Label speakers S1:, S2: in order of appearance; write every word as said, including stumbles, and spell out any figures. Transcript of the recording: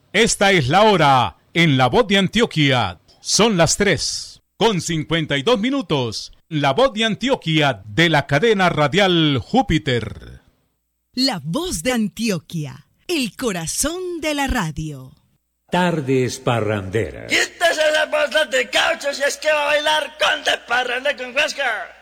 S1: Esta es la hora en La Voz de Antioquia. Son las tres con cincuenta y dos minutos. La Voz de Antioquia de la cadena radial Júpiter.
S2: La Voz de Antioquia, el corazón de la radio.
S3: Tardes parranderas.
S4: Quítese la bolsa de caucho si es que va a bailar con de parranda con Huáscar.